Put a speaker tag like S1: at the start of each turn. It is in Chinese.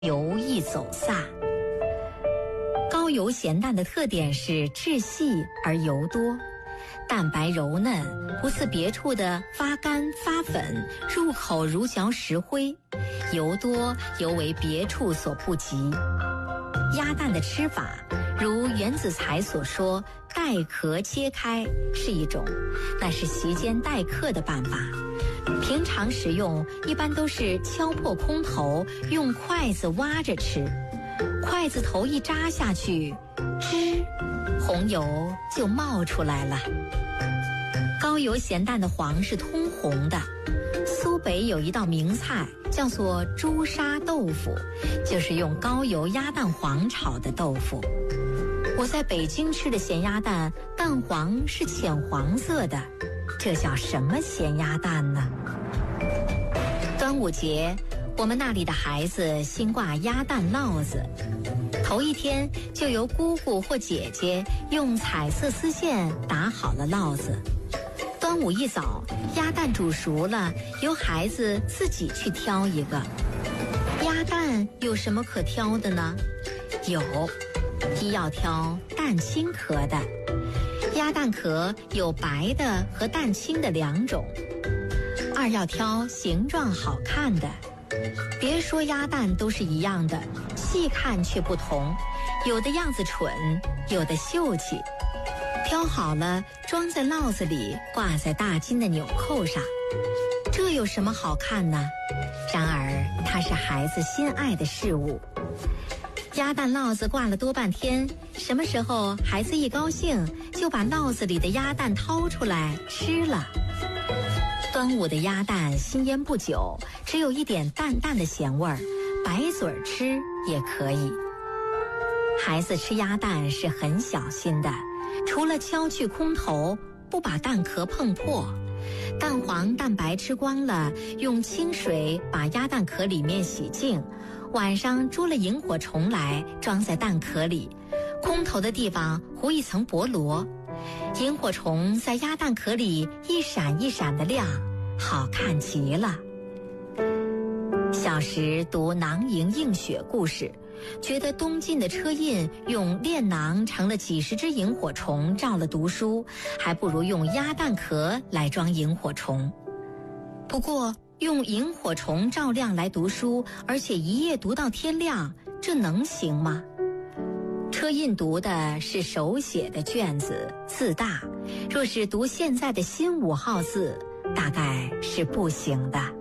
S1: 油易走散。高油咸蛋的特点是质细而油多，蛋白柔嫩，不似别处的发干发粉，入口如嚼石灰，油多尤为别处所不及。鸭蛋的吃法，如袁子才所说，带壳切开是一种，那是席间待客的办法。平常食用一般都是敲破空头，用筷子挖着吃，筷子头一扎下去，吱，红油就冒出来了。高油咸蛋的黄是通红的。苏北有一道名菜叫做朱砂豆腐，就是用高油鸭蛋黄炒的豆腐。我在北京吃的咸鸭蛋，蛋黄是浅黄色的，这叫什么咸鸭蛋呢？端午节，我们那里的孩子新挂鸭蛋烙子，头一天就由姑姑或姐姐用彩色丝线打好了烙子。端午一早，鸭蛋煮熟了，由孩子自己去挑一个。鸭蛋有什么可挑的呢？有，一要挑蛋清壳的。鸭蛋壳有白的和蛋清的两种。二要挑形状好看的。别说鸭蛋都是一样的，细看却不同，有的样子蠢，有的秀气。挑好了，装在烙子里，挂在大金的纽扣上。这有什么好看呢？然而它是孩子心爱的事物。鸭蛋烙子挂了多半天，什么时候孩子一高兴，就把烙子里的鸭蛋掏出来吃了。端午的鸭蛋新腌不久，只有一点淡淡的咸味儿，白嘴吃也可以。孩子吃鸭蛋是很小心的，除了敲去空头，不把蛋壳碰破。蛋黄蛋白吃光了，用清水把鸭蛋壳里面洗净，晚上捉了萤火虫来，装在蛋壳里，空头的地方糊一层薄膜，萤火虫在鸭蛋壳里一闪一闪的亮，好看极了。小时读囊萤映雪故事，觉得东晋的车胤用炼囊成了几十只萤火虫照了读书，还不如用鸭蛋壳来装萤火虫。不过用萤火虫照亮来读书，而且一夜读到天亮，这能行吗？车胤读的是手写的卷子，字大，若是读现在的新5号字，大概是不行的。